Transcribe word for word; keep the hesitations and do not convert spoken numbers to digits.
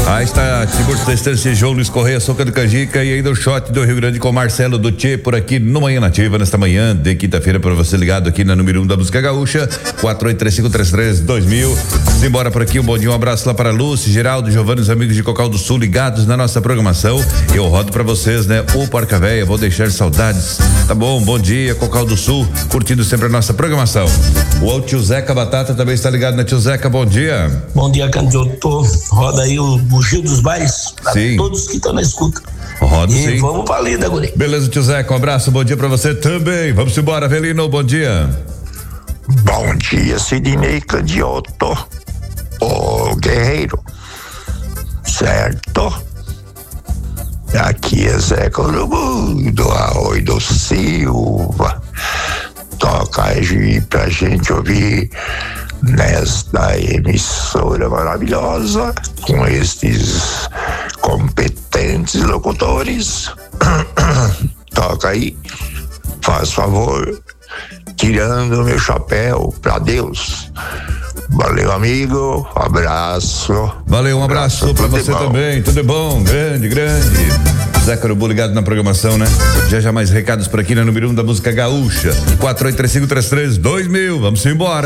Aí está Tiburcio da Estância, João Luiz Correia, Soca do Canjica e ainda o shot do Rio Grande com Marcelo do Tchê por aqui no Manhã Nativa, nesta manhã de quinta-feira, para você ligado aqui na número um da música gaúcha, quatro oito três cinco três três dois mil. Simbora por aqui, um bom dia, um abraço lá para Lúcia, Geraldo, Giovanni, os amigos de Cocal do Sul ligados na nossa programação. Eu rodo para vocês, né? O Porca Véia, vou deixar saudades. Tá bom, bom dia, Cocal do Sul, curtindo sempre a nossa programação. O tio Zeca Batata também está ligado na tio Zeca, bom dia. Bom dia, candidato. Roda aí o bugio dos bailes para todos que estão na escuta. Roda, e sim. Vamos pra lida, guri. Beleza, tio Zeca, um abraço, bom dia pra você também. Vamos embora, Avelino, bom dia. Bom dia, Sidney Candiotto, o guerreiro, certo? Aqui é Zeca do Mundo, Arroio do Silva. Toca aí pra gente ouvir nesta emissora maravilhosa, com estes competentes locutores. Toca aí, faz favor, tirando meu chapéu pra Deus. Valeu, amigo, abraço. Valeu, um abraço, abraço pra você bom. Também, tudo bom, grande, grande. Zeca Urubu ligado na programação, né? Já já mais recados por aqui na número um da música gaúcha, quatro oito três cinco três três dois mil, vamos embora.